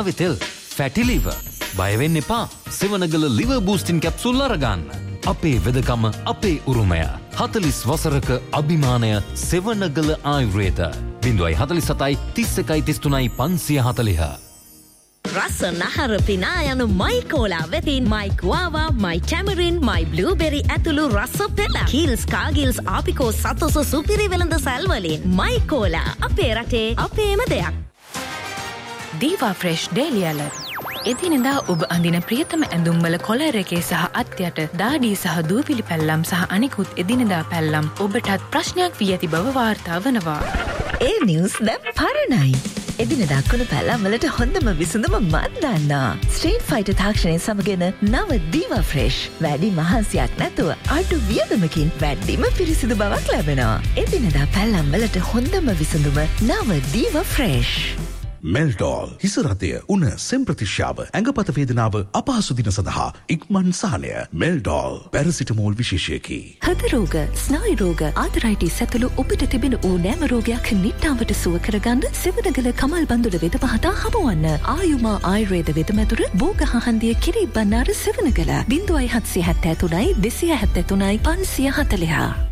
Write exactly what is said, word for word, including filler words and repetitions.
ආවේ තෙල්, fatty liver. බය වෙන්න එපා. සෙවණගල liver boosting capsule අරගන්න. අපේ වෙදකම අපේ උරුමය. හතළිස් වසරක අභිමානය සෙවණගල ආයුර්වේද. බිංදුවයි හතළිස් හතයි තිස් එකයි තිස් තුනයි පන්සිය හතළිහ. රස නහර පිනා යනු මයි කෝලා වෙතින් මයි ගුවාවා, මයි ටැමරින්, මයි බ්ලූබෙරි ඇතුළු රස පෙළ. කිල්ස්, කාගිල්ස්, ආපිකෝ සතොස සුපිරි වෙළඳ සැල්වලින් මයි කෝලා අපේ රටේ අපේම දෙයක්. දීවා ෆ්‍රෙෂ් ඩේලි ඇලර්ට්. එදිනෙදා ඔබ අඳින ප්‍රියතම ඇඳුම්වල කොලර් එකේ සහ අත්යට දාඩිය සහ දූවිලි පැල්ලම් සහ අනිකුත් එදිනෙදා පැල්ලම් ඔබටත් ප්‍රශ්නයක් වී ඇති බව වාර්තා වනවා. ඒ නිවුස් දැන් පරණයි. එදිනෙදා කුණු පැල්ලම් වලට හොඳම විසඳුම මන් දන්නා. ස්ට්‍රීට් ෆයිටර් තාක්ෂණය සමගන නව දීවා ෆ්‍රෙෂ්. වැඩි මහන්සියක් නැතුව අඩු වියදමකින් වැඩිම පිරිසිදු බවක් ලැබෙනවා. එදිනෙදා පැල්ලම් වලට හොඳම විසඳුම නව දීවා ෆ්‍රෙෂ්. මෙල්ටෝල් හිසරතය උන සෙම්ප්‍රතිශ්‍යාව ඇඟපත වේදනාව අපහසු දින සඳහා ඉක්මන් සහනය. මෙල්ටෝල් පැරසිටමෝල් විශේෂයකි. හෘද රෝග, ස්නායු රෝග, ආතරයිටිස් ඇතුළු ඔබට තිබෙන ඕනෑම රෝගයක් නිට්ටාවට සුව කරගන්න සෙවණගල කමල් බන්දුල වෙද මහතා හමුවන්න. ආයුමා ආයුර්වේද වෙදමැදුර බෝගහහන්දිය කිරි බණ්ණාර සෙවණගල. බිංදුවයි හත්සිය හැත්තෑ තුනයි දෙසිය හැත්තෑ තුනයි පන්සිය හතළිහ.